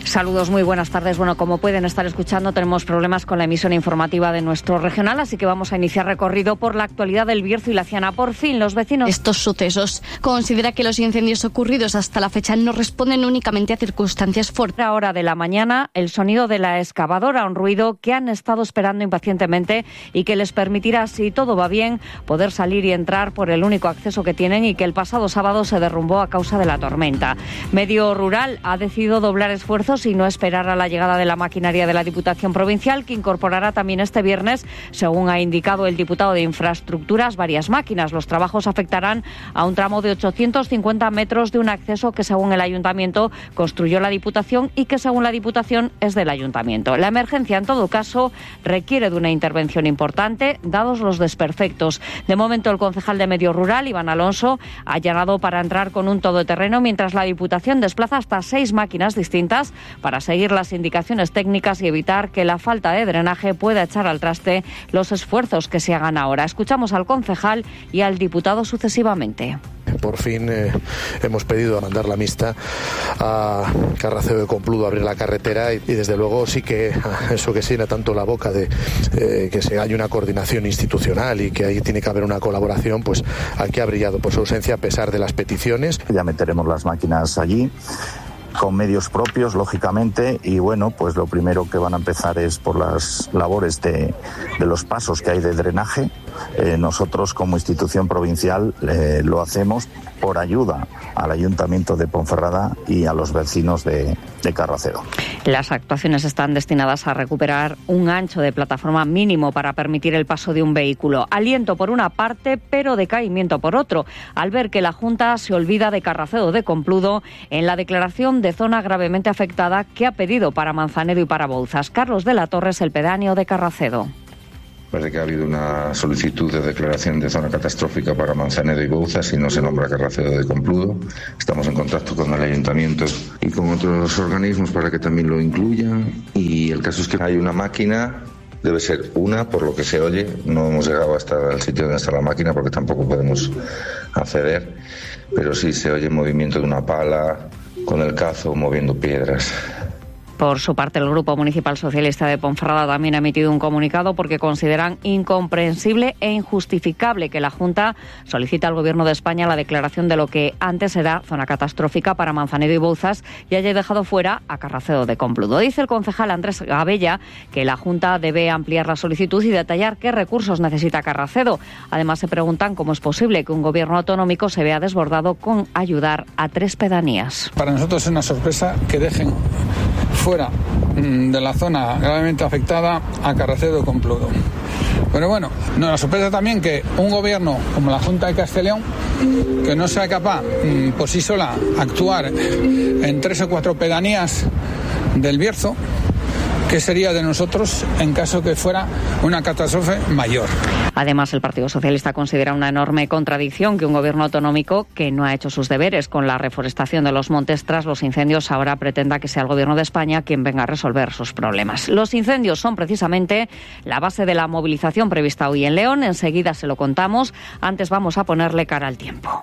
Saludos, muy buenas tardes. Bueno, como pueden estar escuchando, tenemos problemas con la emisión informativa de nuestro regional, así que vamos a iniciar recorrido por la actualidad del Bierzo y la Ciana. Por fin, los vecinos... Estos sucesos considera que los incendios ocurridos hasta la fecha no responden únicamente a circunstancias fuertes. A hora de la mañana, el sonido de la excavadora, un ruido que han estado esperando impacientemente y que les permitirá, si todo va bien, poder salir y entrar por el único acceso que tienen y que el pasado sábado se derrumbó a causa de la tormenta. Medio Rural ha decidido doblar esfuerzos y no esperar a la llegada de la maquinaria de la Diputación Provincial, que incorporará también este viernes, según ha indicado el diputado de Infraestructuras, varias máquinas. Los trabajos afectarán a un tramo de 850 metros de un acceso que, según el Ayuntamiento, construyó la Diputación y que, según la Diputación, es del Ayuntamiento. La emergencia, en todo caso, requiere de una intervención importante, dados los desperfectos. De momento, el concejal de Medio Rural, Iván Alonso, ha allanado para entrar con un todoterreno, mientras la Diputación desplaza hasta 6 máquinas distintas para seguir las indicaciones técnicas y evitar que la falta de drenaje pueda echar al traste los esfuerzos que se hagan ahora. Escuchamos al concejal y al diputado sucesivamente. Por fin hemos pedido a mandar la mixta a Carracedo de Compludo a abrir la carretera y desde luego sí que eso que se llena tanto la boca de que se haya una coordinación institucional y que ahí tiene que haber una colaboración, pues aquí ha brillado por su ausencia a pesar de las peticiones. Ya meteremos las máquinas allí con medios propios, lógicamente, y bueno, pues lo primero que van a empezar es por las labores de los pasos que hay de drenaje. Nosotros, como institución provincial, lo hacemos por ayuda al Ayuntamiento de Ponferrada y a los vecinos de Carracedo. Las actuaciones están destinadas a recuperar un ancho de plataforma mínimo para permitir el paso de un vehículo. Aliento por una parte, pero decaimiento por otro, al ver que la Junta se olvida de Carracedo de Compludo en la declaración de zona gravemente afectada que ha pedido para Manzanedo y para Bouzas. Carlos de la Torre es el pedáneo de Carracedo. Parece que ha habido una solicitud de declaración de zona catastrófica para Manzanedo y Bouzas y no se nombra Carracedo de Compludo. Estamos en contacto con el Ayuntamiento y con otros organismos para que también lo incluyan. Y el caso es que hay una máquina, debe ser una, por lo que se oye. No hemos llegado hasta el sitio donde está la máquina porque tampoco podemos acceder. Pero sí se oye movimiento de una pala con el cazo moviendo piedras. Por su parte, el Grupo Municipal Socialista de Ponferrada también ha emitido un comunicado porque consideran incomprensible e injustificable que la Junta solicite al Gobierno de España la declaración de lo que antes era zona catastrófica para Manzanedo y Bouzas y haya dejado fuera a Carracedo de Compludo. Dice el concejal Andrés Gabella que la Junta debe ampliar la solicitud y detallar qué recursos necesita Carracedo. Además, se preguntan cómo es posible que un Gobierno autonómico se vea desbordado con ayudar a 3 pedanías. Para nosotros es una sorpresa que dejen fuera de la zona gravemente afectada a Carracedo de Compludo. Pero bueno, nos sorprende también que un gobierno como la Junta de Castellón, que no sea capaz por sí sola actuar en 3 o 4 pedanías del Bierzo, ¿qué sería de nosotros en caso que fuera una catástrofe mayor? Además, el Partido Socialista considera una enorme contradicción que un gobierno autonómico que no ha hecho sus deberes con la reforestación de los montes tras los incendios ahora pretenda que sea el Gobierno de España quien venga a resolver sus problemas. Los incendios son precisamente la base de la movilización prevista hoy en León. Enseguida se lo contamos. Antes vamos a ponerle cara al tiempo.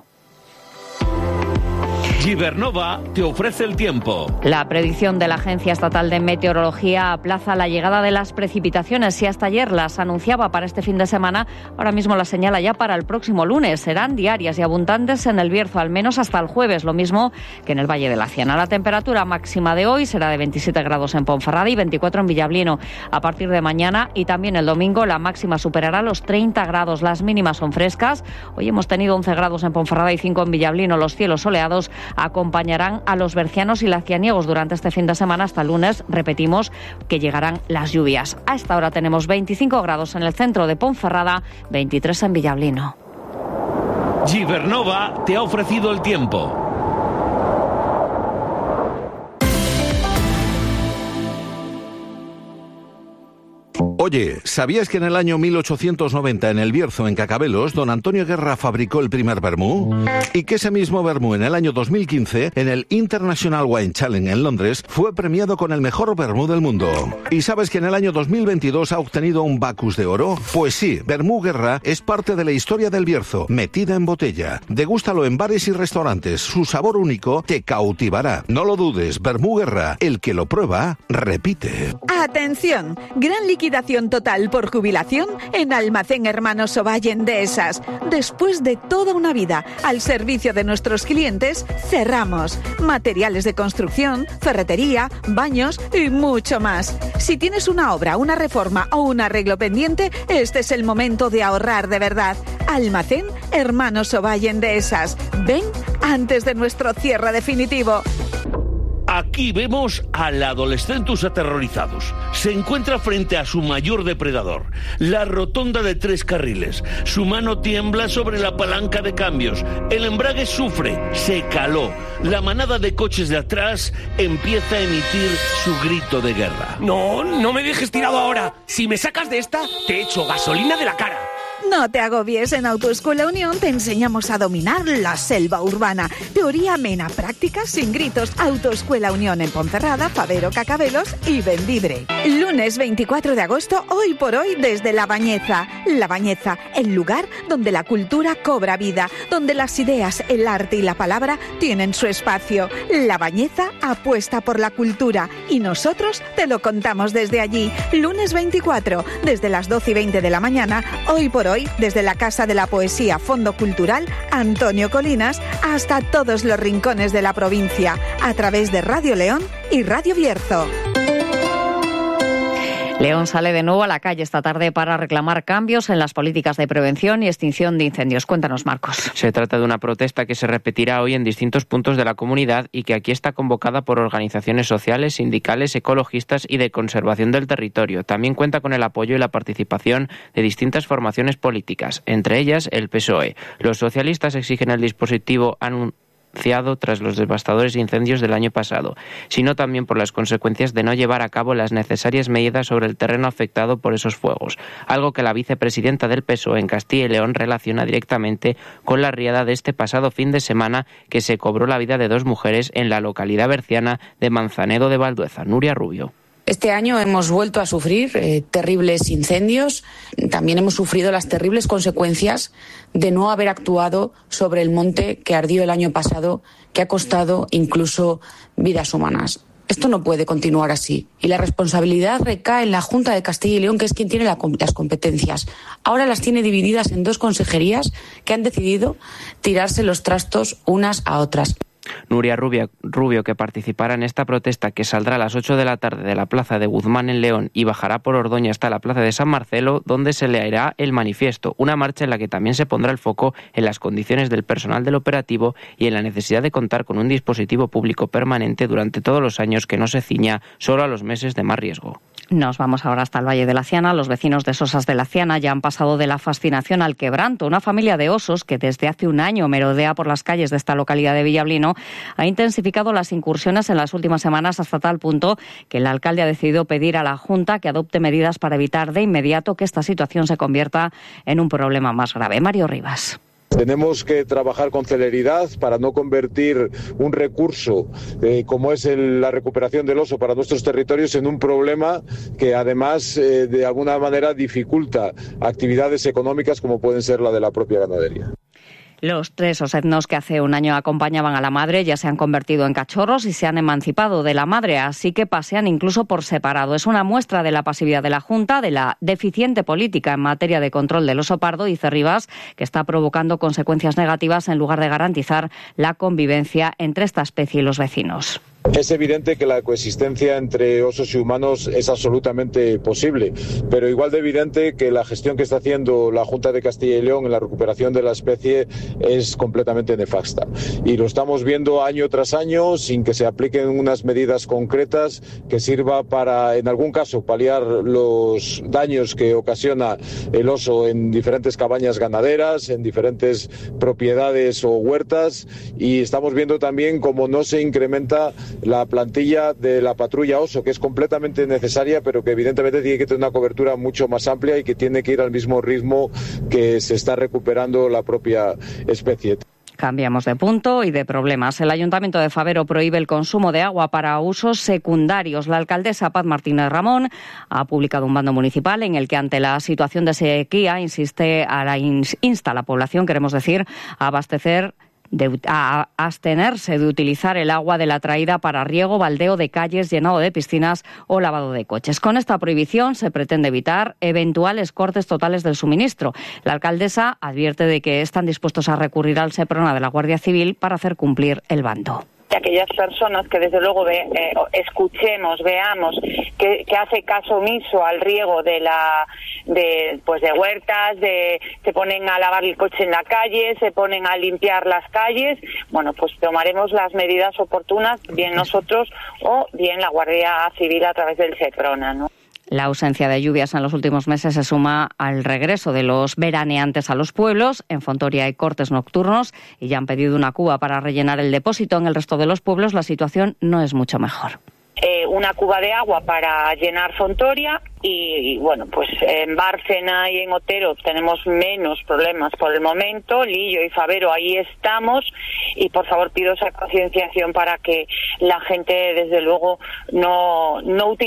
Gibernova te ofrece el tiempo. La predicción de la Agencia Estatal de Meteorología aplaza la llegada de las precipitaciones. Si hasta ayer las anunciaba para este fin de semana, ahora mismo las señala ya para el próximo lunes. Serán diarias y abundantes en el Bierzo, al menos hasta el jueves, lo mismo que en el Valle de la Ciana. La temperatura máxima de hoy será de 27 grados en Ponferrada y 24 en Villablino. A partir de mañana y también el domingo, la máxima superará los 30 grados. Las mínimas son frescas. Hoy hemos tenido 11 grados en Ponferrada y 5 en Villablino. Los cielos soleados acompañarán a los bercianos y lacianiegos durante este fin de semana. Hasta el lunes, repetimos, que llegarán las lluvias. A esta hora tenemos 25 grados en el centro de Ponferrada, 23 en Villablino. Gibernova te ha ofrecido el tiempo. Oye, ¿sabías que en el año 1890 en El Bierzo, en Cacabelos, don Antonio Guerra fabricó el primer vermú? Y que ese mismo vermú en el año 2015, en el International Wine Challenge en Londres, fue premiado con el mejor vermú del mundo. ¿Y sabes que en el año 2022 ha obtenido un Bacus de oro? Pues sí, Vermú Guerra es parte de la historia del Bierzo, metida en botella. Degústalo en bares y restaurantes, su sabor único te cautivará. No lo dudes, Vermú Guerra, el que lo prueba, repite. ¡Atención! Gran liquidación total por jubilación en Almacén Hermanos Ovalle Dehesas. Después de toda una vida al servicio de nuestros clientes, cerramos. Materiales de construcción, ferretería, baños y mucho más. Si tienes una obra, una reforma o un arreglo pendiente, este es el momento de ahorrar de verdad. Almacén Hermanos Ovalle Dehesas. Ven antes de nuestro cierre definitivo. Aquí vemos al adolescentus aterrorizados. Se encuentra frente a su mayor depredador, la rotonda de 3 carriles. Su mano tiembla sobre la palanca de cambios. El embrague sufre, se caló. La manada de coches de atrás empieza a emitir su grito de guerra. No, no me dejes tirado ahora. Si me sacas de esta, te echo gasolina de la cara. No te agobies, en Autoescuela Unión te enseñamos a dominar la selva urbana. Teoría amena, práctica sin gritos. Autoescuela Unión en Ponferrada, Fabero, Cacabelos y Bembibre. Lunes 24 de agosto, hoy por hoy, desde La Bañeza. La Bañeza, el lugar donde la cultura cobra vida, donde las ideas, el arte y la palabra tienen su espacio. La Bañeza apuesta por la cultura y nosotros te lo contamos desde allí. Lunes 24, desde las 12:20 de la mañana, hoy por hoy, desde la Casa de la Poesía Fondo Cultural Antonio Colinas hasta todos los rincones de la provincia, a través de Radio León y Radio Bierzo. León sale de nuevo a la calle esta tarde para reclamar cambios en las políticas de prevención y extinción de incendios. Cuéntanos, Marcos. Se trata de una protesta que se repetirá hoy en distintos puntos de la comunidad y que aquí está convocada por organizaciones sociales, sindicales, ecologistas y de conservación del territorio. También cuenta con el apoyo y la participación de distintas formaciones políticas, entre ellas el PSOE. Los socialistas exigen el dispositivo tras los devastadores incendios del año pasado, sino también por las consecuencias de no llevar a cabo las necesarias medidas sobre el terreno afectado por esos fuegos, algo que la vicepresidenta del PSOE en Castilla y León relaciona directamente con la riada de este pasado fin de semana que se cobró la vida de 2 mujeres en la localidad berciana de Manzanedo de Valdueza. Nuria Rubio. Este año hemos vuelto a sufrir terribles incendios. También hemos sufrido las terribles consecuencias de no haber actuado sobre el monte que ardió el año pasado, que ha costado incluso vidas humanas. Esto no puede continuar así. Y la responsabilidad recae en la Junta de Castilla y León, que es quien tiene las competencias. Ahora las tiene divididas en 2 consejerías que han decidido tirarse los trastos unas a otras. Nuria Rubio, que participará en esta protesta que saldrá a las 8 de la tarde de la Plaza de Guzmán en León y bajará por Ordoña hasta la Plaza de San Marcelo, donde se leerá el manifiesto, una marcha en la que también se pondrá el foco en las condiciones del personal del operativo y en la necesidad de contar con un dispositivo público permanente durante todos los años que no se ciña solo a los meses de más riesgo. Nos vamos ahora hasta el Valle de la Ciana. Los vecinos de Sosas de la Ciana ya han pasado de la fascinación al quebranto. Una familia de osos que desde hace un año merodea por las calles de esta localidad de Villablino ha intensificado las incursiones en las últimas semanas hasta tal punto que el alcalde ha decidido pedir a la Junta que adopte medidas para evitar de inmediato que esta situación se convierta en un problema más grave. Mario Rivas. Tenemos que trabajar con celeridad para no convertir un recurso como es la recuperación del oso para nuestros territorios en un problema que además de alguna manera dificulta actividades económicas como pueden ser la de la propia ganadería. Los 3 osetnos que hace un año acompañaban a la madre ya se han convertido en cachorros y se han emancipado de la madre, así que pasean incluso por separado. Es una muestra de la pasividad de la Junta, de la deficiente política en materia de control del oso pardo, dice Rivas, que está provocando consecuencias negativas en lugar de garantizar la convivencia entre esta especie y los vecinos. Es evidente que la coexistencia entre osos y humanos es absolutamente posible, pero igual de evidente que la gestión que está haciendo la Junta de Castilla y León en la recuperación de la especie es completamente nefasta. Y lo estamos viendo año tras año sin que se apliquen unas medidas concretas que sirva para, en algún caso, paliar los daños que ocasiona el oso en diferentes cabañas ganaderas, en diferentes propiedades o huertas, y estamos viendo también cómo no se incrementa la plantilla de la patrulla Oso, que es completamente necesaria, pero que evidentemente tiene que tener una cobertura mucho más amplia y que tiene que ir al mismo ritmo que se está recuperando la propia especie. Cambiamos de punto y de problemas. El Ayuntamiento de Fabero prohíbe el consumo de agua para usos secundarios. La alcaldesa Paz Martínez Ramón ha publicado un bando municipal en el que, ante la situación de sequía, insta a la población, queremos decir, a abstenerse de utilizar el agua de la traída para riego, baldeo de calles, llenado de piscinas o lavado de coches. Con esta prohibición se pretende evitar eventuales cortes totales del suministro. La alcaldesa advierte de que están dispuestos a recurrir al Seprona de la Guardia Civil para hacer cumplir el bando. De aquellas personas que desde luego escuchemos, veamos que hace caso omiso al riego de huertas, se ponen a lavar el coche en la calle, se ponen a limpiar las calles, bueno, pues tomaremos las medidas oportunas, bien nosotros o bien la Guardia Civil a través del Seprona, ¿no? La ausencia de lluvias en los últimos meses se suma al regreso de los veraneantes a los pueblos. En Fontoria hay cortes nocturnos y ya han pedido una cuba para rellenar el depósito. En el resto de los pueblos la situación no es mucho mejor. Una cuba de agua para llenar Fontoria y bueno, pues en Bárcena y en Otero tenemos menos problemas por el momento. Lillo y Fabero, ahí estamos, y por favor pido esa concienciación para que la gente desde luego no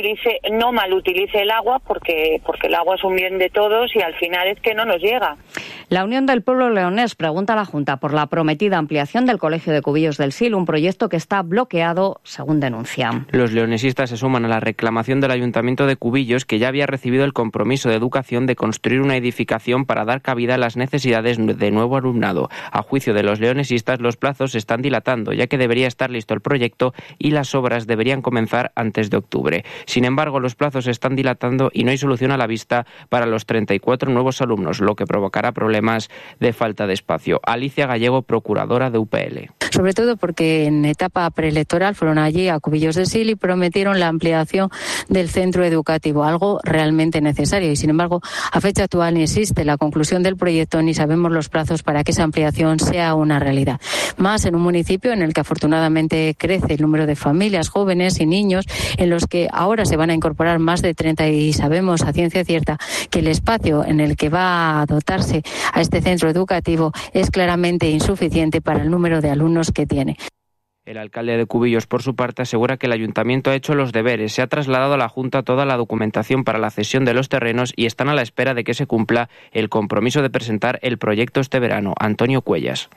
malutilice el agua, porque el agua es un bien de todos y al final es que no nos llega. La Unión del Pueblo Leonés pregunta a la Junta por la prometida ampliación del Colegio de Cubillos del Sil, un proyecto que está bloqueado, según denuncian. Los leonesistas se suman a la reclamación del Ayuntamiento de Cubillos, que ya había recibido el compromiso de educación de construir una edificación para dar cabida a las necesidades de nuevo alumnado. A juicio de los leonesistas, los plazos se están dilatando, ya que debería estar listo el proyecto y las obras deberían comenzar antes de octubre. Sin embargo, los plazos se están dilatando y no hay solución a la vista para los 34 nuevos alumnos, lo que provocará problemas de falta de espacio. Alicia Gallego, procuradora de UPL. Sobre todo porque en etapa preelectoral fueron allí a Cubillos del Sil y prometieron la ampliación del centro educativo, algo realmente necesario, y sin embargo a fecha actual ni existe la conclusión del proyecto ni sabemos los plazos para que esa ampliación sea una realidad. Más en un municipio en el que afortunadamente crece el número de familias, jóvenes y niños, en los que ahora se van a incorporar más de 30, y sabemos a ciencia cierta que el espacio en el que va a dotarse a este centro educativo es claramente insuficiente para el número de alumnos que tiene. El alcalde de Cubillos, por su parte, asegura que el ayuntamiento ha hecho los deberes, se ha trasladado a la Junta toda la documentación para la cesión de los terrenos y están a la espera de que se cumpla el compromiso de presentar el proyecto este verano. Antonio Cuellas.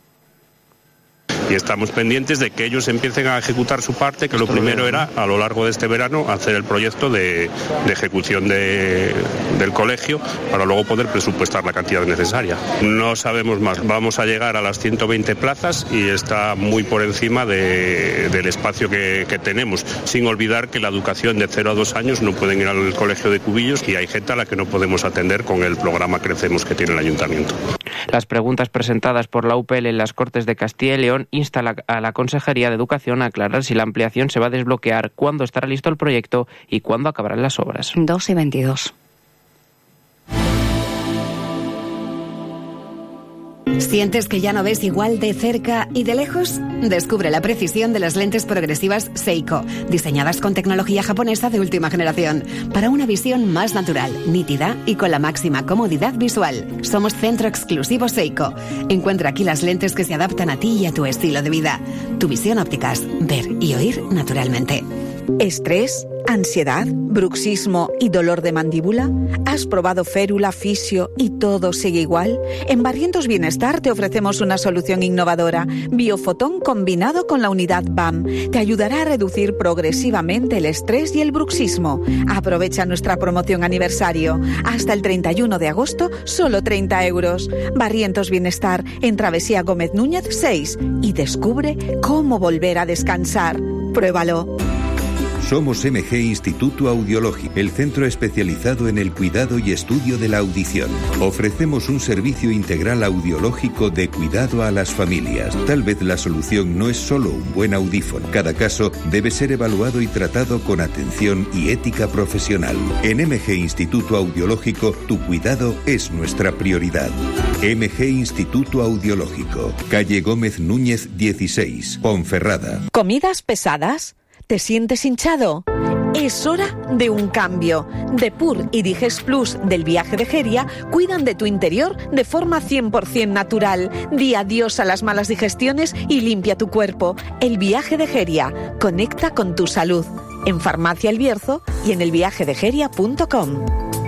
Y estamos pendientes de que ellos empiecen a ejecutar su parte, que lo primero era, a lo largo de este verano, hacer el proyecto de ejecución del colegio para luego poder presupuestar la cantidad necesaria. No sabemos más, vamos a llegar a las 120 plazas y está muy por encima del espacio que tenemos, sin olvidar que la educación de 0 a 2 años no pueden ir al colegio de Cubillos y hay gente a la que no podemos atender con el programa Crecemos que tiene el ayuntamiento. Las preguntas presentadas por la UPL en las Cortes de Castilla y León insta a la Consejería de Educación a aclarar si la ampliación se va a desbloquear, cuándo estará listo el proyecto y cuándo acabarán las obras. 2:22. ¿Sientes que ya no ves igual de cerca y de lejos? Descubre la precisión de las lentes progresivas Seiko, diseñadas con tecnología japonesa de última generación, para una visión más natural, nítida y con la máxima comodidad visual. Somos centro exclusivo Seiko. Encuentra aquí las lentes que se adaptan a ti y a tu estilo de vida. Tu visión ópticas, ver y oír naturalmente. ¿Estrés, ansiedad, bruxismo y dolor de mandíbula? ¿Has probado férula, fisio y todo sigue igual? En Barrientos Bienestar te ofrecemos una solución innovadora, Biofotón combinado con la unidad BAM. Te ayudará a reducir progresivamente el estrés y el bruxismo. Aprovecha nuestra promoción aniversario. Hasta el 31 de agosto, solo 30 euros. Barrientos Bienestar, en Travesía Gómez Núñez 6. Y descubre cómo volver a descansar. Pruébalo. Somos MG Instituto Audiológico, el centro especializado en el cuidado y estudio de la audición. Ofrecemos un servicio integral audiológico de cuidado a las familias. Tal vez la solución no es solo un buen audífono. Cada caso debe ser evaluado y tratado con atención y ética profesional. En MG Instituto Audiológico, tu cuidado es nuestra prioridad. MG Instituto Audiológico, calle Gómez Núñez 16, Ponferrada. ¿Comidas pesadas? ¿Te sientes hinchado? Es hora de un cambio. Depur y Digest Plus del Viaje de Geria cuidan de tu interior de forma 100% natural. Di adiós a las malas digestiones y limpia tu cuerpo. El Viaje de Geria. Conecta con tu salud. En Farmacia El Bierzo y en elviajedegeria.com.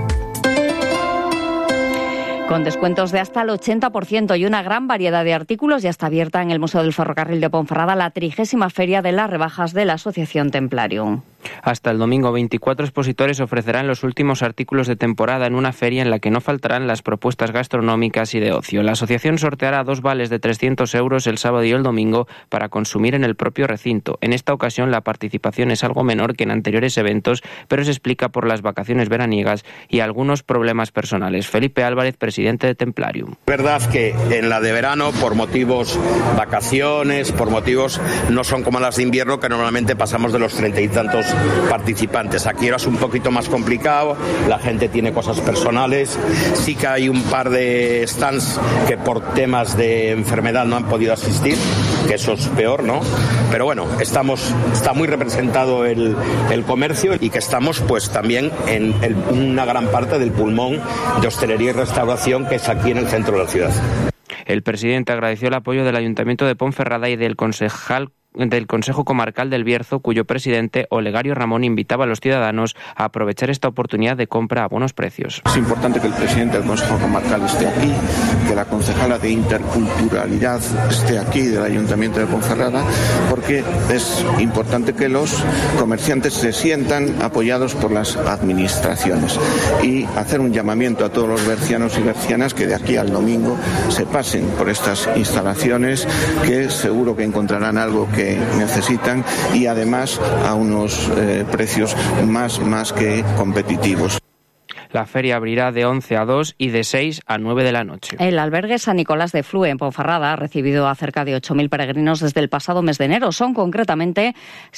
Con descuentos de hasta el 80% y una gran variedad de artículos, ya está abierta en el Museo del Ferrocarril de Ponferrada la 30ª Feria de las Rebajas de la Asociación Templarium. Hasta el domingo, 24 expositores ofrecerán los últimos artículos de temporada en una feria en la que no faltarán las propuestas gastronómicas y de ocio. La asociación sorteará 2 vales de 300 euros el sábado y el domingo para consumir en el propio recinto. En esta ocasión la participación es algo menor que en anteriores eventos, pero se explica por las vacaciones veraniegas y algunos problemas personales. Felipe Álvarez, presidente de Templarium. Verdad que en la de verano, por motivos vacaciones, por motivos no son como las de invierno, que normalmente pasamos de los 30 y tantos participantes. Aquí ahora es un poquito más complicado, la gente tiene cosas personales, sí que hay un par de stands que por temas de enfermedad no han podido asistir, que eso es peor, ¿no? Pero bueno, está muy representado el comercio y que estamos pues también en una gran parte del pulmón de hostelería y restauración que es aquí en el centro de la ciudad. El presidente agradeció el apoyo del Ayuntamiento de Ponferrada y del Consejo Comarcal del Bierzo, cuyo presidente, Olegario Ramón, invitaba a los ciudadanos a aprovechar esta oportunidad de compra a buenos precios. Es importante que el presidente del Consejo Comarcal esté aquí, que la concejala de Interculturalidad esté aquí, del Ayuntamiento de Ponferrada, porque es importante que los comerciantes se sientan apoyados por las administraciones y hacer un llamamiento a todos los bercianos y bercianas que de aquí al domingo se pasen por estas instalaciones, que seguro que encontrarán algo que necesitan y además a unos precios más que competitivos. La feria abrirá de 11 a 2 y de 6 a 9 de la noche. El albergue San Nicolás de Flue, en Ponferrada, ha recibido a cerca de 8.000 peregrinos desde el pasado mes de enero. Son concretamente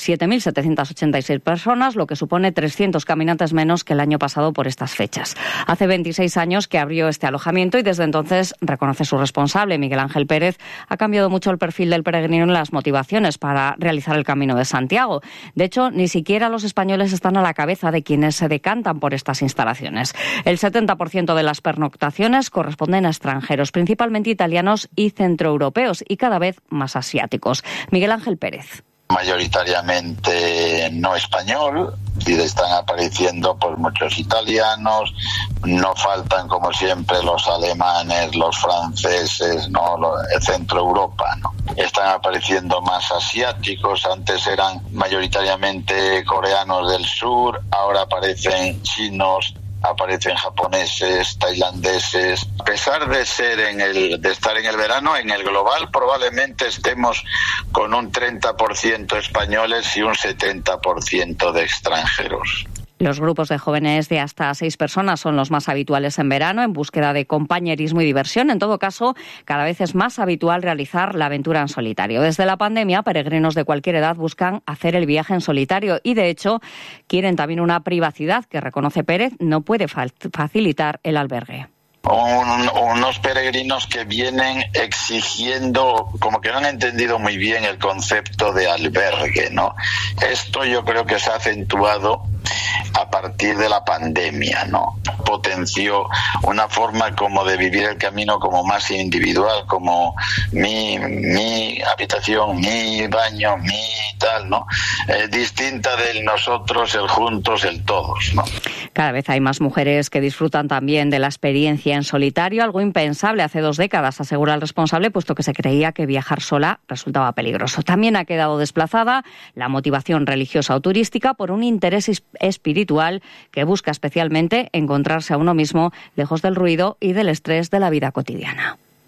7.786 personas, lo que supone 300 caminantes menos que el año pasado por estas fechas. Hace 26 años que abrió este alojamiento y desde entonces, reconoce su responsable, Miguel Ángel Pérez, ha cambiado mucho el perfil del peregrino en las motivaciones para realizar el Camino de Santiago. De hecho, ni siquiera los españoles están a la cabeza de quienes se decantan por estas instalaciones. El 70% de las pernoctaciones corresponden a extranjeros, principalmente italianos y centroeuropeos, y cada vez más asiáticos. Miguel Ángel Pérez. Mayoritariamente no español, y están apareciendo pues muchos italianos, no faltan como siempre los alemanes, los franceses, no, Centro Europa, no. Están apareciendo más asiáticos, antes eran mayoritariamente coreanos del sur, ahora aparecen chinos, aparecen japoneses, tailandeses. A pesar de estar en el verano, en el global probablemente estemos con un 30% españoles y un 70% de extranjeros. Los grupos de jóvenes de hasta 6 personas son los más habituales en verano, en búsqueda de compañerismo y diversión. En todo caso, cada vez es más habitual realizar la aventura en solitario. Desde la pandemia, peregrinos de cualquier edad buscan hacer el viaje en solitario y, de hecho, quieren también una privacidad que, reconoce Pérez, no puede facilitar el albergue. Unos peregrinos que vienen exigiendo, como que no han entendido muy bien el concepto de albergue, ¿no? Esto yo creo que se ha acentuado a partir de la pandemia, ¿no? Potenció una forma como de vivir el camino como más individual, como mi habitación, mi baño, mi tal, ¿no? Distinta del nosotros, el juntos, el todos, ¿no? Cada vez hay más mujeres que disfrutan también de la experiencia en solitario, algo impensable hace 2 décadas, asegura el responsable, puesto que se creía que viajar sola resultaba peligroso. También ha quedado desplazada la motivación religiosa o turística por un interés espiritual que busca especialmente encontrarse a uno mismo lejos del ruido y del estrés de la vida cotidiana.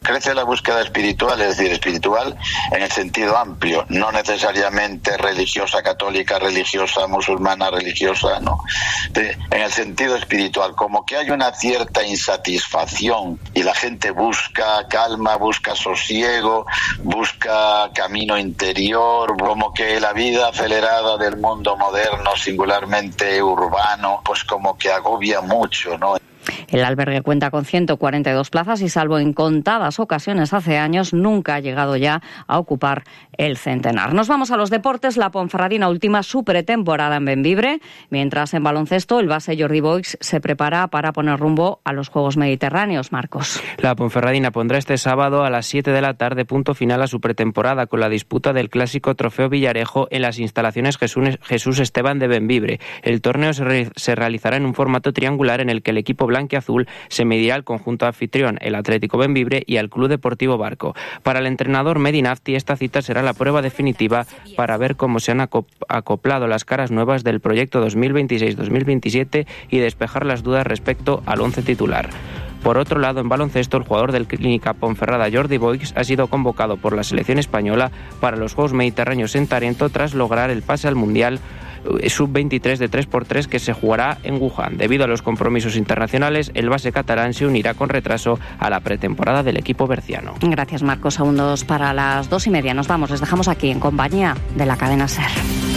crece la búsqueda espiritual, es decir, espiritual en el sentido amplio, no necesariamente religiosa católica, religiosa musulmana, religiosa, no. En el sentido espiritual, como que hay una cierta insatisfacción y la gente busca calma, busca sosiego, busca camino interior, como que la vida acelerada del mundo moderno, singularmente urbano, pues como que agobia mucho, ¿no? El albergue cuenta con 142 plazas y, salvo en contadas ocasiones hace años, nunca ha llegado ya a ocupar el centenar. Nos vamos a los deportes. La Ponferradina ultima su pretemporada en Bembibre, mientras en baloncesto el base Jordi Boix se prepara para poner rumbo a los Juegos Mediterráneos. Marcos. La Ponferradina pondrá este sábado a las 7 de la tarde punto final a su pretemporada con la disputa del clásico Trofeo Villarejo en las instalaciones Jesús Esteban de Bembibre. El torneo se realizará en un formato triangular en el que el equipo blanquiazul se medirá al conjunto anfitrión, el Atlético Bembibre, y al Club Deportivo Barco. Para el entrenador Medinafti, esta cita será la prueba definitiva para ver cómo se han acoplado las caras nuevas del proyecto 2026-2027 y despejar las dudas respecto al 11 titular. Por otro lado, en baloncesto, el jugador del Clínica Ponferrada, Jordi Boix, ha sido convocado por la selección española para los Juegos Mediterráneos en Tarento tras lograr el pase al Mundial Sub-23 de 3x3 que se jugará en Wuhan. Debido a los compromisos internacionales, el base catalán se unirá con retraso a la pretemporada del equipo berciano. Gracias, Marcos. Segundos para las 2:30. Nos vamos. Les dejamos aquí en compañía de la cadena SER.